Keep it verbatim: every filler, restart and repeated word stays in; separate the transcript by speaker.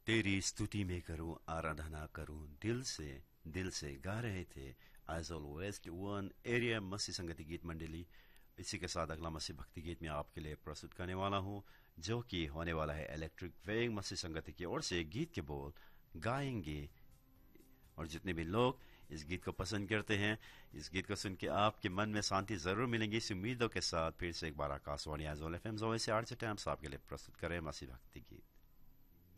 Speaker 1: तेरी स्तुति में करूं आराधना करूं दिल से दिल से गा रहे थे आइजोल वेस्ट वन एरिया मसी संगति गीत मंडली। इसी के साथ अगला मसी भक्ति गीत में आपके लिए प्रस्तुत करने वाला हूं, जो कि होने वाला है इलेक्ट्रिक वेग मसी संगति की ओर से। गीत के बोल गाएंगे और जितने भी लोग इस गीत को पसंद करते हैं, इस गीत को सुन के आपके मन में शांति जरूर मिलेंगी। इस उम्मीदों के साथ फिर से एक बार आकाशवाणी आइजोल एफ एम से आठ से टाइम्स आपके लिए प्रस्तुत करें मसी भक्ति गीत।